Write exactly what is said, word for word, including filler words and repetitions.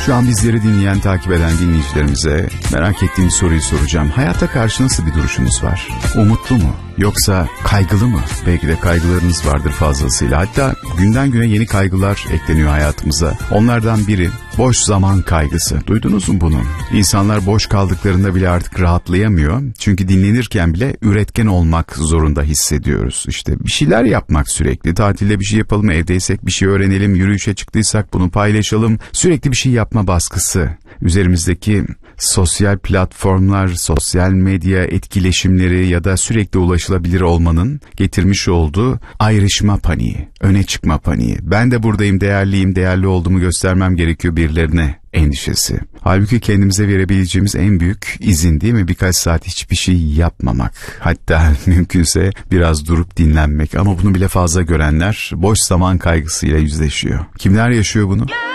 Şu an bizleri dinleyen, takip eden dinleyicilerimize merak ettiğim soruyu soracağım. Hayata karşı nasıl bir duruşunuz var? Umutlu mu? Yoksa kaygılı mı? Belki de kaygılarınız vardır fazlasıyla. Hatta günden güne yeni kaygılar ekleniyor hayatımıza. Onlardan biri boş zaman kaygısı. Duydunuz mu bunu? İnsanlar boş kaldıklarında bile artık rahatlayamıyor. Çünkü dinlenirken bile üretken olmak zorunda hissediyoruz. İşte bir şeyler yapmak sürekli. Tatilde bir şey yapalım, evdeysek bir şey öğrenelim, yürüyüşe çıktıysak bunu paylaşalım. Sürekli bir şey yapma baskısı. Üzerimizdeki sosyal platformlar, sosyal medya etkileşimleri ya da sürekli ulaşılabilir olmanın getirmiş olduğu ayrışma paniği, öne çıkma paniği. Ben de buradayım, değerliyim, değerli olduğumu göstermem gerekiyor birilerine endişesi. Halbuki kendimize verebileceğimiz en büyük izin değil mi? Birkaç saat hiçbir şey yapmamak. Hatta mümkünse biraz durup dinlenmek. Ama bunu bile fazla görenler boş zaman kaygısıyla yüzleşiyor. Kimler yaşıyor bunu?